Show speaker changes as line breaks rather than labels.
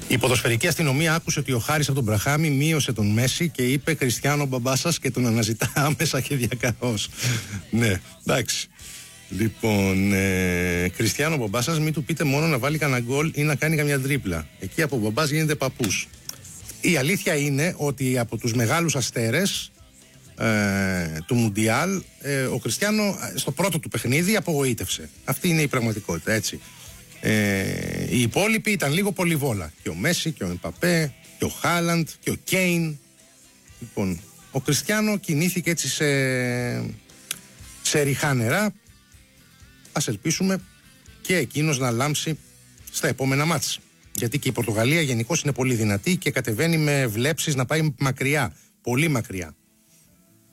Η ποδοσφαιρική αστυνομία άκουσε ότι ο Χάρης από τον Μπραχάμι μείωσε τον Μέση και είπε Κριστιάνο μπαμπάς σας και τον αναζητά άμεσα και διακαώς. Ναι, εντάξει. Λοιπόν, Κριστιάνο μπαμπάς σας, μην του πείτε μόνο να βάλει κανένα γκολ ή να κάνει καμιά τρίπλα. Εκεί από μπαμπάς γίνεται παππούς. Η αλήθεια είναι ότι από τους μεγάλους αστέρες του Μουντιάλ ο Κριστιάνο στο πρώτο του παιχνίδι απογοήτευσε. Αυτή είναι η πραγματικότητα, έτσι. Οι υπόλοιποι ήταν λίγο πολυβόλα. Και ο Μέση και ο Εμπαπέ και ο Χάλαντ και ο Κέιν. Λοιπόν, ο Κριστιάνο κινήθηκε έτσι σε ριχά νερά. Ας ελπίσουμε και εκείνος να λάμψει στα επόμενα μάτς. Γιατί και η Πορτογαλία γενικώς είναι πολύ δυνατή και κατεβαίνει με βλέψεις να πάει μακριά, πολύ μακριά.